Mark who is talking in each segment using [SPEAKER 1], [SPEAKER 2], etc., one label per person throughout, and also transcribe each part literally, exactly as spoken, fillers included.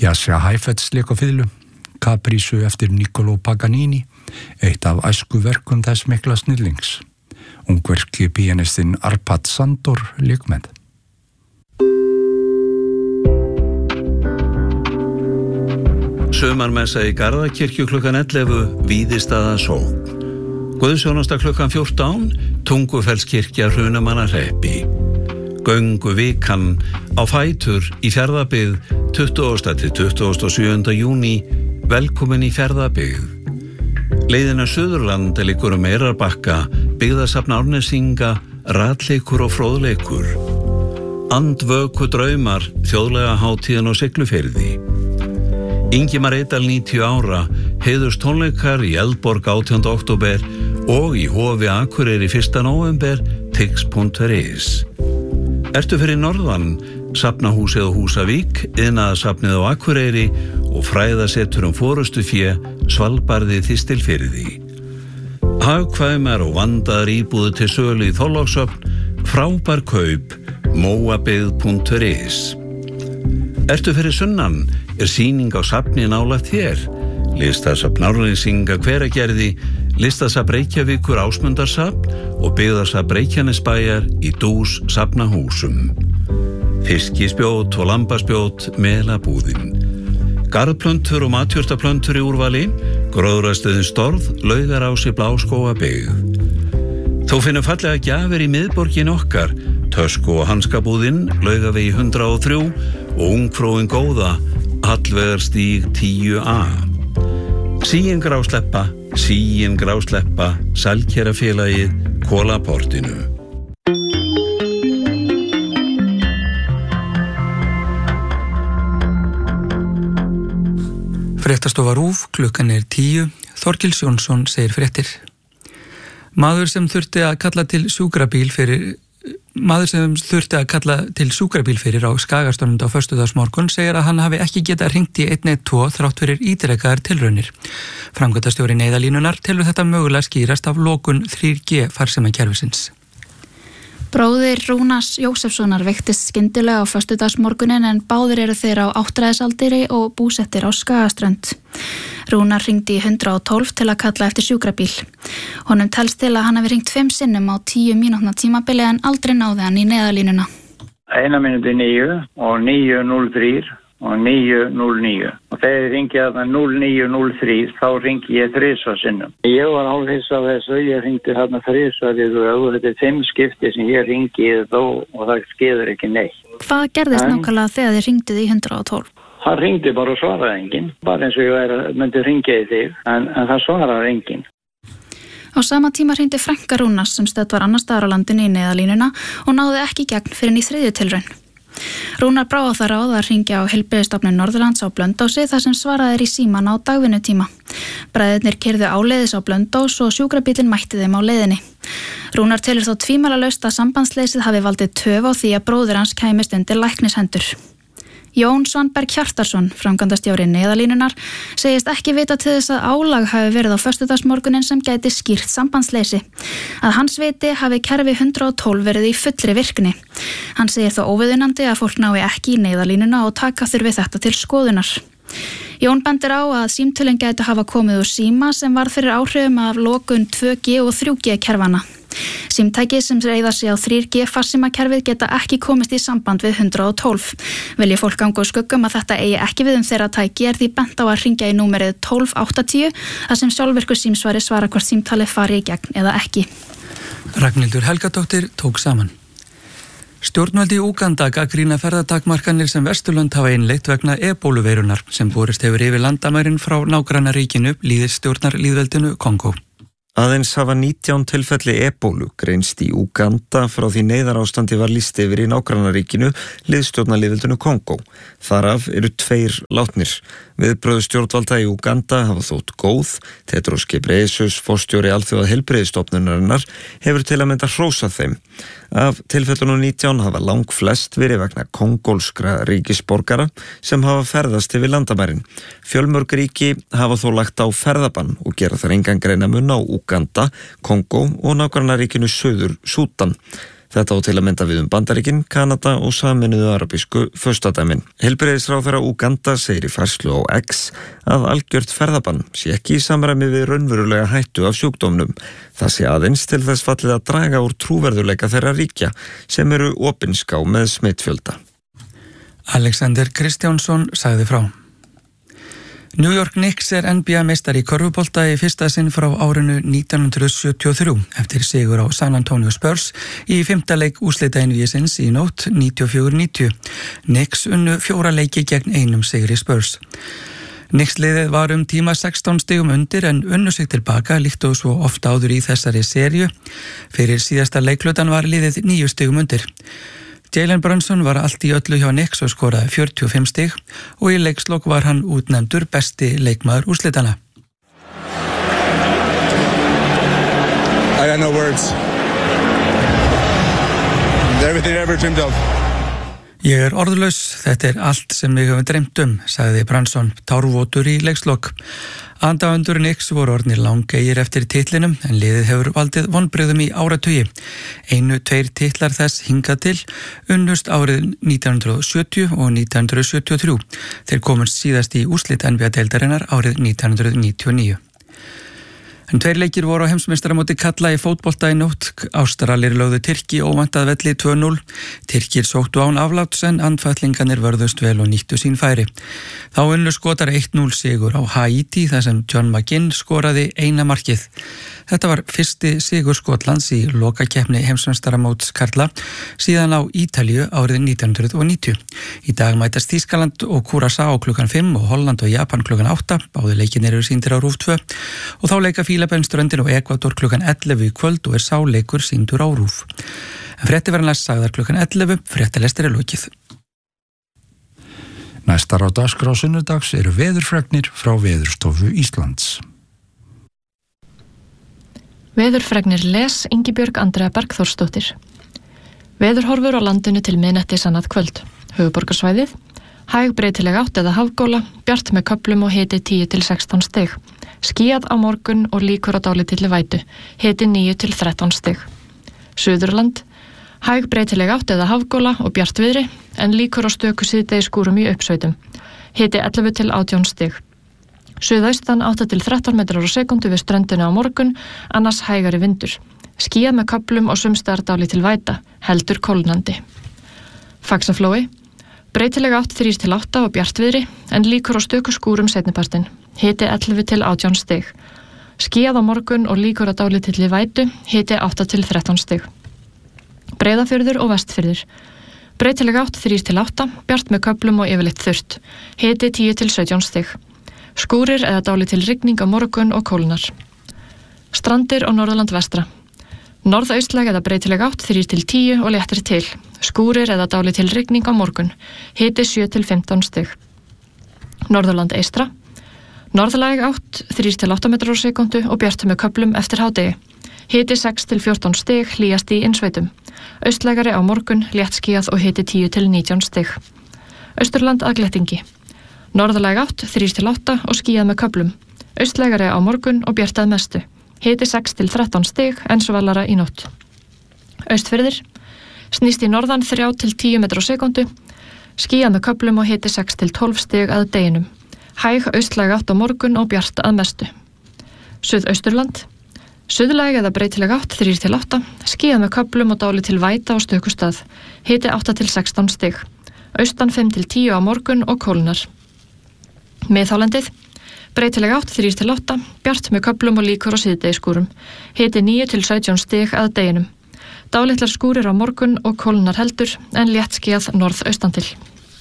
[SPEAKER 1] Jascha Heifetz lék á fiðlu, Capriccio eftir Niccolò Paganini, eitt af æskuverkum þess mikla snillings. Ungverski píanistinn Arpad Sandor lék með.
[SPEAKER 2] Sumarmessa í Garðakirkju klukkan ellefu, Víðistaða sókn. Guðsjónasta klukkan fjórtán, Tungufellskirkja Hrunamannahreppi. Göngu vikan á fætur í Fjarðabyggð tuttugasta til tuttugasta og sjöunda júní, velkomin í Fjarðabyggð. Leiðina Suðurland liggur um Eyrarbakka, byggðasafn Árnesinga, ratleikur og fróðleikur. Andvöku draumar, þjóðlega hátíðin og Siglufirði. Ingimar Eydal níutíu ára, heiðurs tónleikar í Eldborg átjánda október og í Hofi Akureyri fyrsta nóvember, tix punktur is. Ertu fyrir norðan, Safnahúsið á Húsavík, Iðnaðarsafnið á Akureyri og fræðasetur um forystufé, Svalbarði Þistilfirði. Hagkvæmar og vandaðar íbúðir til sölu í Þorlákshöfn, frábær kaup, móabyggð punktur is. Ertu fyrir sunnan, er sýning á safni nálægt þér. Listasafn Árnesinga Hveragerði, Listasafn Reykjavíkur Ásmundarsafn og byggðarsafn Reykjanesbæjar í Dús safnahúsum. Fiskispjót og lambaspjót, Melabúðin. Garðplöntur og matjurtaplöntur í úrvali, Gróðrastöðin Storð, Laugarási Bláskógabygg. Þú finnur fallega gjafir í miðborgin okkar, Tösku og hanskabúðin, Laugavegi hundrað og þrjú og Ungfrúin góða, Hallveigarstíg tíu A. Síin grásleppa, Síin grásleppa, Sælkerafélagið, Kolaportinu.
[SPEAKER 3] Fréttastofa RÚV, klukkan er tíu, Þorgils Jónsson segir fréttir. Maður sem þurfti að kalla til sjúkrabíl fyrir Maður sem þurfti að kalla til sjúkrabíl fyrir á Skagastrands á föstudagsmorgun segir að hann hafi ekki getað hringt í einn einn tvo þrátt fyrir ítrekaðar tilraunir. Framkvæmdastjóri Neyðarlínunnar telur þetta mögulega skýrast af lokun þrjú G farsímakerfisins.
[SPEAKER 4] Bróðir Rúnars Jósefssonar veiktist skyndilega á föstudagsmorgunin en báðir eru þeir á áttræðisaldri og búsettir á Skagaströnd. Rúnar hringdi í hundrað og tólf til að kalla eftir sjúkrabíl. Honum telst til að hann hafi hringt fimm sinnum á tíu mínútna tímabili en aldrei náði hann í Neyðarlínuna.
[SPEAKER 5] Eina mínúti níu og níu núll þrjú og níu núll níu. Og þegar ég ringi þarna núll níu núll þrjú þá ringi ég þrisvar sinnum. Ég var hálfhissa á þessu, ég ringdi þarna þrisvar í röð og þetta er fimm skipti sem ég ringi þó og það skeður ekki neitt.
[SPEAKER 4] Hvað gerðist en nákvæmlega þegar þið ringduð í hundrað og tólf?
[SPEAKER 5] Hann ringdi bara og svaraði enginn, bara eins og ég væri, myndi ringja í þig, en, en það svaraði enginn.
[SPEAKER 4] Á sama tíma hringdi frænka Rúnars sem stödd var annars staðar á landinu í Neyðarlínuna og náði ekki gegn fyrir í þriðju tilraun. Rúnar brá á það ráð að hringja á Heilbrigðisstofnun Norðurlands á Blönduósi þar sem svaraði er í síman á dagvinnutíma. Bræðurnir keyrðu áleiðis á Blönduós og sjúkrabíllinn mætti þeim á leiðinni. Rúnar telur þó tvímælalaust að sambandsleysið hafi valdið töf á því að bróðir hans kæmist undir læknishendur. Jón Svanberg Hjartarson, framkvæmdastjóri Neyðarlínunnar, segist ekki vita til þess að álag hafi verið á föstudagsmorgunin sem gæti skýrt sambandsleysi. Að hans viti hafi kerfi hundrað og tólf verið í fullri virkni. Hann segir þó óviðunandi að fólk nái ekki í Neyðarlínuna og taka þurfi þetta til skoðunar. Jón bendir á að símtölin gætu hafa komið úr síma sem var fyrir áhrifum af lokun tvö G og þrjú G kerfana. Símtæki sem reiða sig á þrjú G farsímakerfið geta ekki komist í samband við hundrað og tólf. Vilji fólk ganga úr skuggum að þetta eigi ekki við um þeirra tæki er því bent á að hringja í númerið tólf áttatíu þar sem sjálfvirkur símsvari svara hvort símtali fari í gegn eða ekki.
[SPEAKER 3] Ragnhildur Helgadóttir tók saman. Stjórnvaldi í Úganda gagnrýna ferðatakmarkanir sem Vesturlönd hafa innleitt vegna ebóluveirunar sem borist hefur yfir landamærin frá nágrannaríkinu lýðstjórnarlýðveldinu Kongó.
[SPEAKER 6] Aðeins hafa nítján tilfelli ebólu greinst í Úganda frá því neyðarástandi var lýst yfir í nágrannaríkinu lýðstjórnarlýðveldinu Kongó. Þaraf eru tveir látnir. Viðbrögð stjórnvalda í Úganda hafa þótt góð. Tedros Ghebreyesus, forstjóri alþjóða heilbrigðisstofnunarinnar, hefur til að mynda hrósað þeim. Af tilfellunum nítján hafa lang flest verið vegna kongólskra ríkisborgara sem hafa ferðast yfir landamærin. Fjölmörg ríki hafa þó lagt á ferðabann og gera þar engan greinamun á Úganda, Kongó og nágrannaríkinu Suður Súdan. Þetta á til að mynda við um Bandaríkin, Kanada og Sameinuðu arabísku föstudaginn. Heilbrigðisráðherra Úganda segir í færslu á X að algjört ferðabann sé ekki í samræmi við raunverulega hættu af sjúkdómnum. Það sé aðeins til þess fallið að draga úr trúverðuleika þeirra ríkja sem eru opinská með smitfjölda.
[SPEAKER 3] Alexander Kristjánsson sagði frá. New York Knicks er N B A-meistari í körfubolta í fyrsta sinn frá árinu nítján hundruð sjötíu og þrjú eftir sigur á San Antonio Spurs í fimmta leik úrslita einvígisins í nótt níutíu og fjögur níutíu. Knicks unnu fjóra leiki gegn einum sigri Spurs. Knicks liðið var um tíma sextán stigum undir en unnu sig tilbaka líkt og svo ofta áður í þessari serju. Fyrir síðasta leiklutan var liðið níu stigum undir. Jalen Brunson var allt í öllu hjá Knicks og skoraði fjörutíu og fimm stig og í leikslok var hann útnefndur besti leikmaður úrslitana.
[SPEAKER 7] I got no words. Everything I ever dreamed of.
[SPEAKER 3] Ég er orðlaus, þetta er allt sem við höfum dreymt um, sagði Brunson, tárvotur í leikslok. Aðdáendur Knicks voru orðnir langeyir eftir titlinum en liðið hefur valdið vonbrigðum í áratugi. Einu, tveir titlar þess hingað til unnust árið nítján hundruð sjötíu og nítján hundruð sjötíu og þrjú. Þeir komust síðast í úrslit N B A-deildarinnar árið nítján hundruð níutíu og níu. En tveir leikir voru á heimsmeistaramóti karla í fótbolta í nótt. Ástralir lögðu Tyrki óvæntað velli tvö núll. Tyrkir sóttu án afláts en andfætlingarnir vörðust vel og nýttu sín færi. Þá unnu Skotar eitt núll sigur á Haiti þar sem John McGinn skoraði eina markið. Þetta var fyrsti sigur Skotlands í lokakeppni heimsmeistaramóts karla síðan á Ítalíu árið nítján hundruð níutíu. Í dag mætast Þýskaland og Curaçao klukkan fimm og Holland og Japan klukkan átta. Báðir leikirnir eru sýndir á RÚV tvö og þá leika Fílabeinsströndin og Ekvador klukkan ellefu í kvöld og er sá leikur sýndur á RÚV. En fréttir verða næst sagðar klukkan ellefu, fréttalestir er lokið.
[SPEAKER 1] Næstar á dagskrá sunnudags eru veðurfregnir frá Veðurstofu Íslands.
[SPEAKER 8] Veðurfregnir les Ingibjörg Andrea Bergþórsdóttir. Veðurhorfur á landinu til miðnættis annað kvöld. Höfuðborgarsvæðið, hæg breytileg átt eða hafgóla, bjart með köflum og hiti tíu til sextán stig. Skýjað á morgun og líkur á dálítilli vætu, hiti níu til þrettán stig. Suðurland, hæg breytileg átt eða hafgóla og bjart viðri, en líkur á stöku síðdegisskúrum í uppsveitum. Hiti ellefu til átján stig. Suðaustan átta til þrettán metrar á sekundu við ströndina á morgun, annars hægari vindur. Skýjað með köflum og sumstaðar dálítil væta, heldur kólnandi. Faxaflói, breytileg átt þrír til átta og bjartviðri, en líkur á stöku skúrum seinnipartinn. Hiti ellefu til átján stig. Skýjað á morgun og líkur á dálítilli vætu, hiti átta til þrettán stig. Breiðafjörður og Vestfjörður. Breytileg átt þrír til átta, bjart með köflum og yfirleitt þurrt. Hiti tíu til sautján stig. Skúrir eða dálítil rigning á morgun og kólnar. Strandir og Norðurland vestra. Norðaustlæg eða breytileg átt þrír til tíu og léttir til. Skúrir eða dálítil rigning á morgun. Hiti sjö til fimmtán stig. Norðurland eystra. Norðlæg átt þrír til átta metrar á sekundu og bjart með köflum eftir hádegi. Hiti sex til fjórtán stig, hlýjast í innsveitum. Austlægari á morgun, léttskýjað og hiti tíu til nítján stig. Austurland að glettingi. Norðlæg átt þrír til átta og skýjað með köflum. Austlægari á morgun og bjart að mestu. Hiti sex til þrettán stig en svalara í nótt. Austfirðir. Snýst í norðan þrjá til tíu metrar á sekundu. Skýjað með köflum og hiti sex til tólf stig að deginum. Hæg austlæg átt á morgun og bjart að mestu. Suðausturland. Suðlæg eða breytileg átt þrír til átta. Skýjað með köflum og dálítil væta á stöku stað. Hiti átta til sextán stig. Austan fimm til tíu á morgun og kólnar. Miðhálendið. Breytileg átt þrír til átta, bjart með köflum og líkur á síðdegisskúrum. Hiti níu til sautján stig að deginum. Dálitlar skúrir á morgun og kólnar heldur, en léttskýjað norðaustan til.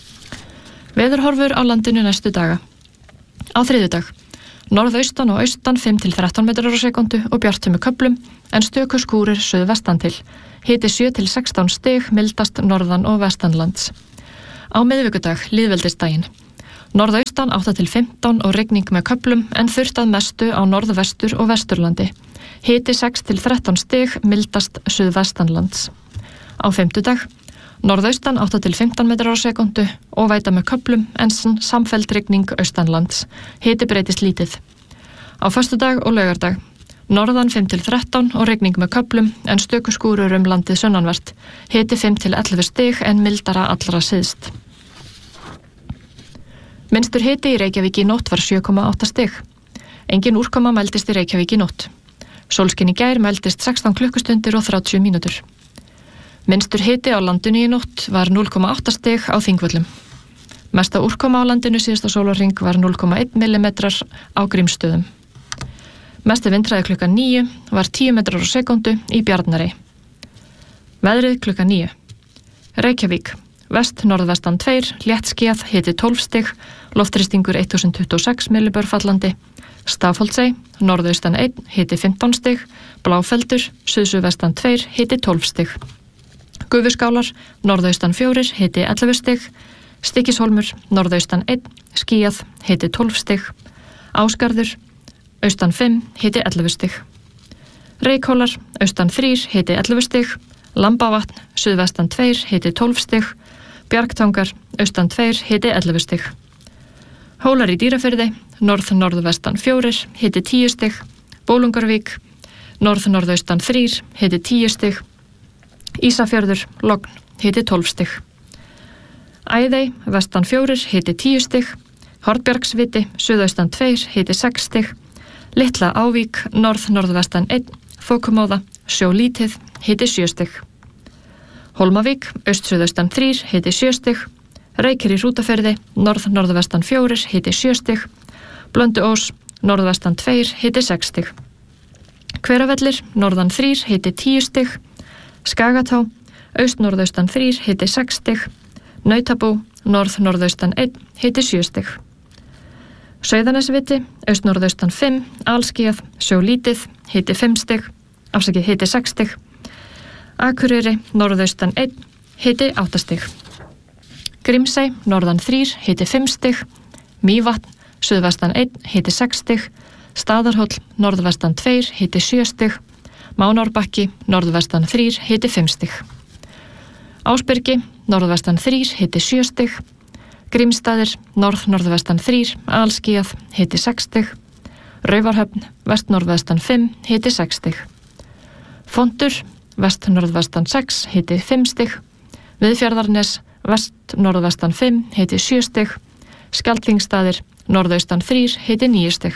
[SPEAKER 8] Veðurhorfur á landinu næstu daga. Á þriðjudag. Norðaustan og austan fimm til þrettán metrar á sekundu og bjart með köflum, en stöku skúrir suðvestan til. Hiti sjö til sextán stig, mildast norðan og vestanlands. Á miðvikudag, lýðveldisdaginn. Norðaustan átta til fimmtán og rigning með köflum en þurrt að mestu á norðvestur og vesturlandi. Hiti sex til þrettán stig, mildast suðvestanlands. Á fimmtudag, norðaustan átta til fimmtán metrar á sekundu og væta með köflum en samfelld rigning austanlands. Hiti breytist lítið. Á föstudag og laugardag, Norðan fimm til þrettán og rigning með köflum en stöku skúrur um landið sunnanvert. Hiti fimm til ellefu stig en mildara allra syðst. Minnstur hiti í Reykjavík í nótt var sjö komma átta stig. Engin úrkoma mældist í Reykjavík í nótt. Sólskin í gær mældist sextán klukkustundir og þrjátíu mínútur. Minnstur hiti á landinu í nótt var núll komma átta stig á Þingvöllum. Mesta úrkoma á landinu síðasta sólarhring var núll komma einn millimetrar á Grímsstöðum. Mesti vindhraði klukkan níu var tíu metrar á sekúndu í Bjarnarey. Veðrið klukkan níu. Reykjavík, vest norðvestan tveir, léttskýjað, hiti tólf stig, loftþrýstingur þúsund tuttugu og sex millibör fallandi. Stafholtsey, norðaustan einn, hiti fimmtán stig, Bláfeldur, suðsuðvestan tveir, hiti tólf stig. Gufuskálar, norðaustan fjórir, hiti ellefu stig, Stykkishólmur, norðaustan einn, skýjað, hiti tólf stig, Ásgarður, austan fimm, hiti ellefu stig. Reykhólar, austan þrír, hiti ellefu stig, Lambavatn, suðvestan tveir, hiti tólf stig, Bjargtangar, austan tveir, hiti ellefu stig. Hólar í Dýrafirði, norð-norðvestan fjórir, hiti tíu stig, Bólungarvík, norð-norðaustan þrír, hiti tíu stig, Ísafjörður, logn, hiti tólf stig. Æðey, vestan fjórir, hiti tíu stig, Hornbjargsviti, suðaustan tveir, hiti sex stig, Litla Ávík, norð-norðvestan einn, Þokumóða, sjó lítið, hiti sjö stig. Hólmavík, aust-suðaustan þrír, hiti sjö stig, Reykir í Hrútafirði, norð-norðvestan fjórir, hiti sjö stig, Blönduós, norðvestan tveir, hiti sex stig. Hveravellir, norðan þrír, hiti tíu stig, Skagatá, aust-norðaustan þrír, hiti sex stig, Nautabú, norð-norðaustan einn, hiti sjö stig. Sauðanesviti, aust-norðaustan fimm, alskýjað, sjó lítið, hiti fimm stig, afsakið hiti sex stig. Akureyri, norðaustan einn, hiti átta stig. Grímsey, norðan þrír, hiti fimm stig, Mývatn, suðvestan einn, hiti sex stig, Staðarhóll, norðvestan tveir, hiti sjö stig, Mánárbakki, norðvestan þrír, hiti fimm stig. Ásbyrgi, norðvestan þrír, hiti sjö stig, Grímsstaðir, norð-norðvestan þrír, alskýjað, hiti sex stig, Raufarhöfn, vest-norðvestan fimm, hiti sex stig. Fontur, vest-norðvestan sex, hiti fimm stig, Viðfjarðarnes, vest-norðvestan fimm, hiti sjö stig, Skjaldvingsstaðir, norðaustan þrír, hiti níu stig.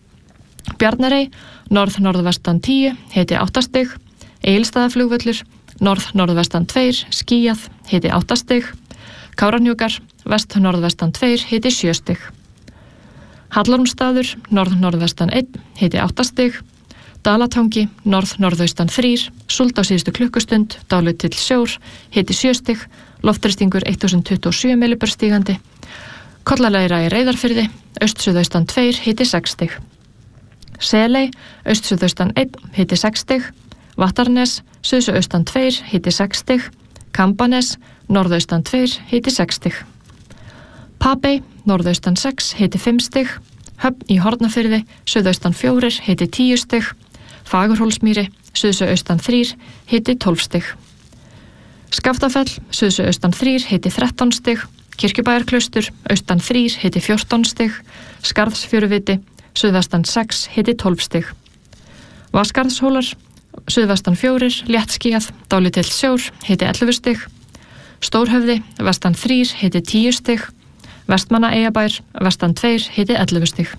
[SPEAKER 8] Bjarnarey, norð-norðvestan tíu, hiti átta stig, Egilsstaðaflugvöllur, norð-norðvestan tveir, skýjað, hiti átta stig, Kárahnjúkar, vest-norðvestan tveir, hiti sjö stig. Hallormsstaður, norð-norðvestan einn, hiti átta stig, Dalatangi, norð-norðaustan þrír, súld á síðustu klukkustund, dálítill sjór, hiti sjö stig, loftþrýstingur þúsund tuttugu og sjö millibör stígandi, Kollaleira í Reyðarfirði, aust-suðaustan tveir, hiti sex stig. Seley, aust-suðaustan einn, hiti sex stig, Vattarnes, suðsuðaustan tveir, hiti sex stig, Kambanes, norðaustan tveir, hiti sex stig. Papey, norðaustan sex, hiti fimm stig, Höfn í Hornafirði, suðaustan fjórir, hiti tíu stig, Fagurhólsmýri, suðsuðaustan þrír, hiti tólf stig. Skaftafell, suðsuðaustan þrír, hiti þrettán stig, Kirkjubæjarklaustur, austan þrír, hiti fjórtán stig, Skarðsfjöruviti, suðvestan sex, hiti tólf stig. Vaskarðshólar, suðvestan fjórir, léttskýjað, dálítill sjór, hiti ellefu stig. Stórhöfði, vestan þrír, hiti tíu stig, Vestmannaeyjabær, vestan tveir, hiti ellefu stig.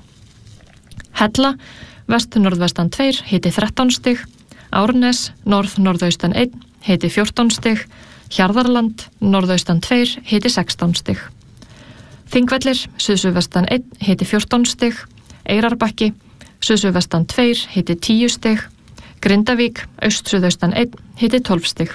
[SPEAKER 8] Hella, vest-norðvestan tveir, hiti þrettán stig, Árnes, norð-norðaustan einn, hiti fjórtán stig, Hjarðarland, norðaustan tveir, hiti sextán stig. Þingvellir, suðsuðvestan einn, hiti fjórtán stig, Eyrarbakki, suðsuðvestan tveir, hiti tíu stig, Grindavík, aust-suðaustan einn, hiti tólf stig.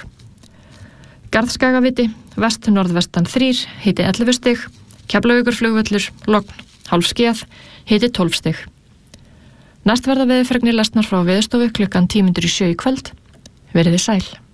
[SPEAKER 8] Garðskagaviti, vest-norðvestan þrír, hiti ellefu stig, Keflavíkurflugvöllur, logn, hálfskýjað, hiti tólf stig. Næst verða veðurfregnir lesnar frá Veðurstofu klukkan tíu mínútur í sjö í kvöld. Verið þið sæl.